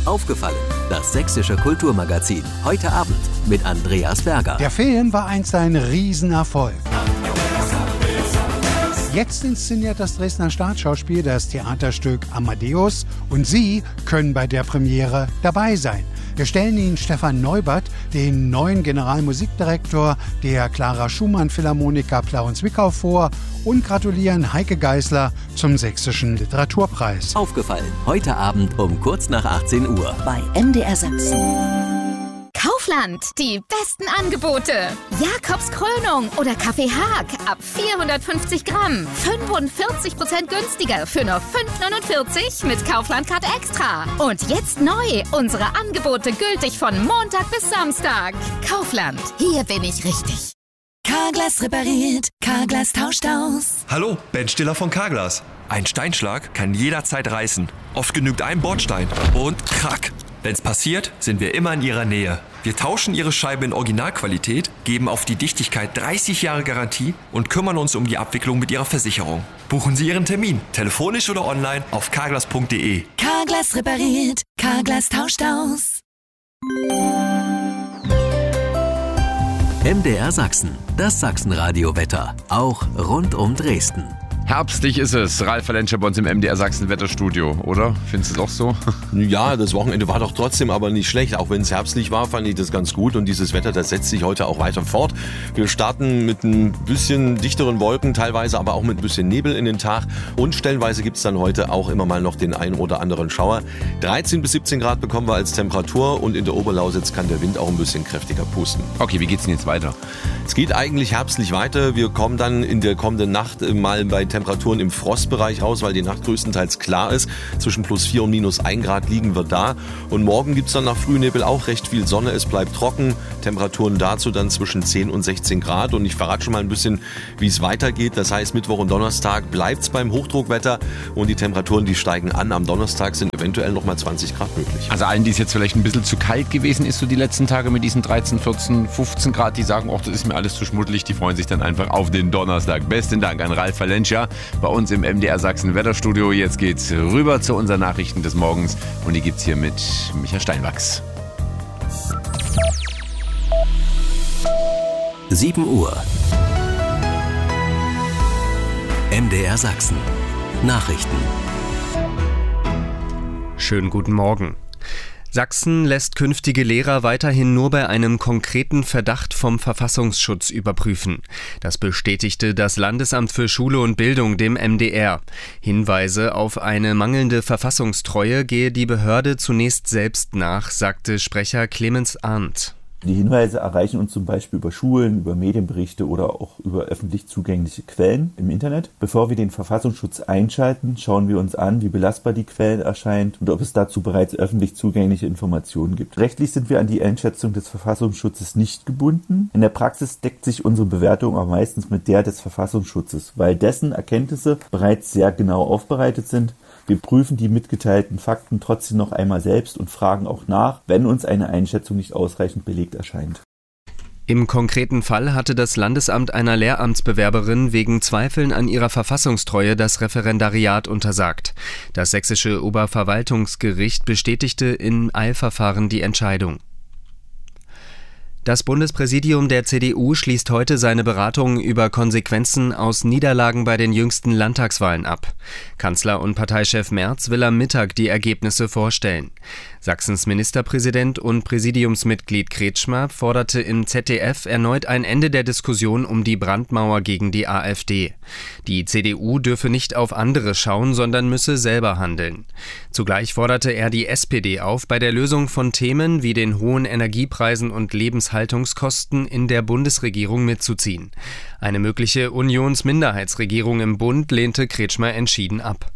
Aufgefallen, das sächsische Kulturmagazin. Heute Abend mit Andreas Berger. Der Film war einst ein Riesenerfolg. Jetzt inszeniert das Dresdner Staatsschauspiel das Theaterstück Amadeus und Sie können bei der Premiere dabei sein. Wir stellen Ihnen Stefan Neubert, den neuen Generalmusikdirektor der Clara Schumann Philharmoniker Plauen-Zwickau vor und gratulieren Heike Geisler zum Sächsischen Literaturpreis. Aufgefallen, heute Abend um kurz nach 18 Uhr. Bei MDR Sachsen. Kaufland, die besten Angebote. Jakobs Krönung oder Kaffee Haag ab 450 Gramm. 45% günstiger für nur 5,49 mit Kaufland Card Extra. Und jetzt neu, unsere Angebote gültig von Montag bis Samstag. Kaufland, hier bin ich richtig. Carglass repariert, Carglass tauscht aus. Hallo, Ben Stiller von Carglass. Ein Steinschlag kann jederzeit reißen. Oft genügt ein Bordstein und krack. Wenn's passiert, sind wir immer in Ihrer Nähe. Wir tauschen Ihre Scheibe in Originalqualität, geben auf die Dichtigkeit 30 Jahre Garantie und kümmern uns um die Abwicklung mit Ihrer Versicherung. Buchen Sie Ihren Termin, telefonisch oder online auf carglass.de. Carglass repariert, Carglass tauscht aus. MDR Sachsen, das Sachsenradio-Wetter, auch rund um Dresden. Herbstlich ist es. Ralf Valenscher bei uns im MDR Sachsen Wetterstudio, oder? Findest du es auch so? Ja, das Wochenende war doch trotzdem aber nicht schlecht. Auch wenn es herbstlich war, fand ich das ganz gut. Und dieses Wetter, das setzt sich heute auch weiter fort. Wir starten mit ein bisschen dichteren Wolken, teilweise aber auch mit ein bisschen Nebel in den Tag. Und stellenweise gibt es dann heute auch immer mal noch den einen oder anderen Schauer. 13 bis 17 Grad bekommen wir als Temperatur. Und in der Oberlausitz kann der Wind auch ein bisschen kräftiger pusten. Okay, wie geht's denn jetzt weiter? Es geht eigentlich herbstlich weiter. Wir kommen dann in der kommenden Nacht mal bei Temperaturen im Frostbereich raus, weil die Nacht größtenteils klar ist. Zwischen +4 und -1 Grad liegen wir da. Und morgen gibt es dann nach Frühnebel auch recht viel Sonne. Es bleibt trocken. Temperaturen dazu dann zwischen 10 und 16 Grad. Und ich verrate schon mal ein bisschen, wie es weitergeht. Das heißt, Mittwoch und Donnerstag bleibt es beim Hochdruckwetter. Und die Temperaturen, die steigen an. Am Donnerstag sind eventuell nochmal 20 Grad möglich. Also allen, die es jetzt vielleicht ein bisschen zu kalt gewesen ist, so die letzten Tage mit diesen 13, 14, 15 Grad, die sagen, das ist mir alles zu schmuddelig. Die freuen sich dann einfach auf den Donnerstag. Besten Dank an Ralf Valenscher bei uns im MDR Sachsen Wetterstudio. Jetzt geht's rüber zu unseren Nachrichten des Morgens und die gibt's hier mit Micha Steinwachs. 7 Uhr. MDR Sachsen. Nachrichten. Schönen guten Morgen. Sachsen lässt künftige Lehrer weiterhin nur bei einem konkreten Verdacht vom Verfassungsschutz überprüfen. Das bestätigte das Landesamt für Schule und Bildung dem MDR. Hinweise auf eine mangelnde Verfassungstreue gehe die Behörde zunächst selbst nach, sagte Sprecher Clemens Arndt. Die Hinweise erreichen uns zum Beispiel über Schulen, über Medienberichte oder auch über öffentlich zugängliche Quellen im Internet. Bevor wir den Verfassungsschutz einschalten, schauen wir uns an, wie belastbar die Quelle erscheint und ob es dazu bereits öffentlich zugängliche Informationen gibt. Rechtlich sind wir an die Einschätzung des Verfassungsschutzes nicht gebunden. In der Praxis deckt sich unsere Bewertung aber meistens mit der des Verfassungsschutzes, weil dessen Erkenntnisse bereits sehr genau aufbereitet sind. Wir prüfen die mitgeteilten Fakten trotzdem noch einmal selbst und fragen auch nach, wenn uns eine Einschätzung nicht ausreichend belegt erscheint. Im konkreten Fall hatte das Landesamt einer Lehramtsbewerberin wegen Zweifeln an ihrer Verfassungstreue das Referendariat untersagt. Das sächsische Oberverwaltungsgericht bestätigte im Eilverfahren die Entscheidung. Das Bundespräsidium der CDU schließt heute seine Beratungen über Konsequenzen aus Niederlagen bei den jüngsten Landtagswahlen ab. Kanzler und Parteichef Merz will am Mittag die Ergebnisse vorstellen. Sachsens Ministerpräsident und Präsidiumsmitglied Kretschmer forderte im ZDF erneut ein Ende der Diskussion um die Brandmauer gegen die AfD. Die CDU dürfe nicht auf andere schauen, sondern müsse selber handeln. Zugleich forderte er die SPD auf, bei der Lösung von Themen wie den hohen Energiepreisen und Lebenshaltungskosten in der Bundesregierung mitzuziehen. Eine mögliche Unionsminderheitsregierung im Bund lehnte Kretschmer entschieden ab.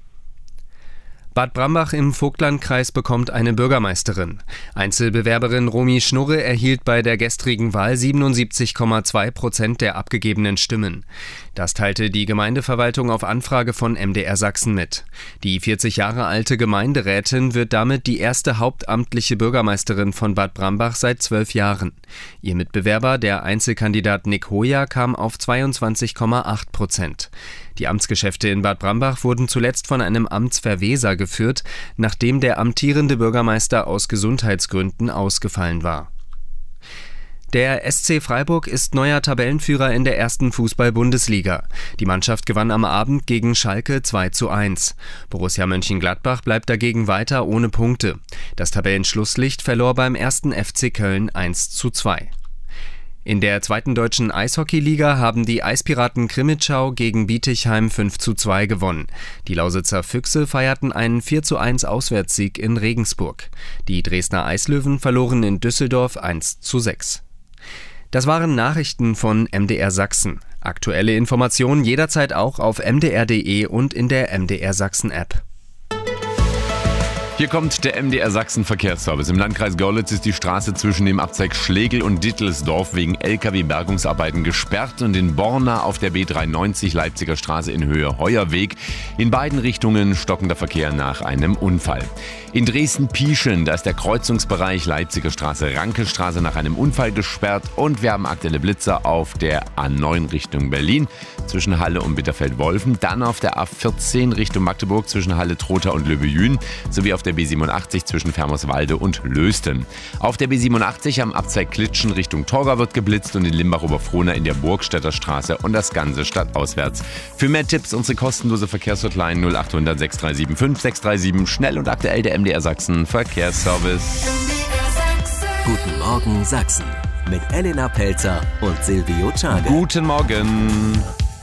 Bad Brambach im Vogtlandkreis bekommt eine Bürgermeisterin. Einzelbewerberin Romy Schnurre erhielt bei der gestrigen Wahl 77,2% der abgegebenen Stimmen. Das teilte die Gemeindeverwaltung auf Anfrage von MDR Sachsen mit. Die 40 Jahre alte Gemeinderätin wird damit die erste hauptamtliche Bürgermeisterin von Bad Brambach seit 12 Jahren. Ihr Mitbewerber, der Einzelkandidat Nick Hoyer, kam auf 22,8%. Die Amtsgeschäfte in Bad Brambach wurden zuletzt von einem Amtsverweser geführt, nachdem der amtierende Bürgermeister aus Gesundheitsgründen ausgefallen war. Der SC Freiburg ist neuer Tabellenführer in der ersten Fußball-Bundesliga. Die Mannschaft gewann am Abend gegen Schalke 2:1. Borussia Mönchengladbach bleibt dagegen weiter ohne Punkte. Das Tabellenschlusslicht verlor beim 1. FC Köln 1:2. In der zweiten deutschen Eishockeyliga haben die Eispiraten Krimitschau gegen Bietigheim 5:2 gewonnen. Die Lausitzer Füchse feierten einen 4:1 Auswärtssieg in Regensburg. Die Dresdner Eislöwen verloren in Düsseldorf 1:6. Das waren Nachrichten von MDR Sachsen. Aktuelle Informationen jederzeit auch auf mdr.de und in der MDR Sachsen App. Hier kommt der MDR Sachsen Verkehrsservice. Im Landkreis Görlitz ist die Straße zwischen dem Abzweig Schlegel und Dittelsdorf wegen LKW-Bergungsarbeiten gesperrt und in Borna auf der B93 Leipziger Straße in Höhe Heuerweg. In beiden Richtungen stockender Verkehr nach einem Unfall. In Dresden-Pieschen, da ist der Kreuzungsbereich Leipziger Straße, Rankestraße nach einem Unfall gesperrt und wir haben aktuelle Blitzer auf der A9 Richtung Berlin zwischen Halle und Bitterfeld-Wolfen, dann auf der A14 Richtung Magdeburg zwischen Halle-Trotha und Löbejün sowie auf der B87 zwischen Fermerswalde und Lösten. Auf der B87 am Abzweig Klitschen Richtung Torgau wird geblitzt und in Limbach-Oberfrohna in der Burgstädter Straße und das Ganze stadtauswärts. Für mehr Tipps unsere kostenlose Verkehrshotline 0800 6375 637, schnell und aktuell der MDR Sachsen Verkehrsservice. Guten Morgen Sachsen mit Elena Pelzer und Silvio Czade. Guten Morgen.